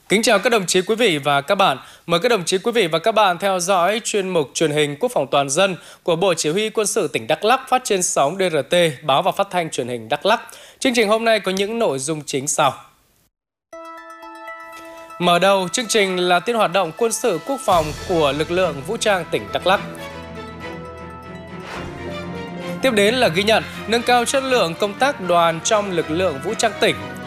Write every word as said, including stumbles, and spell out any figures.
Kính chào các đồng chí, quý vị và các bạn. Mời các đồng chí, quý vị và các bạn theo dõi chuyên mục truyền hình Quốc phòng toàn dân của Bộ Chỉ huy Quân sự tỉnh Đắk Lắk phát trên sóng đê rờ tê, báo và phát thanh truyền hình Đắk Lắk. Chương trình hôm nay có những nội dung chính sau. Mở đầu chương trình là tin hoạt động quân sự quốc phòng của lực lượng vũ trang tỉnh Đắk Lắk. Tiếp đến là ghi nhận nâng cao chất lượng công tác đoàn trong lực lượng vũ trang tỉnh.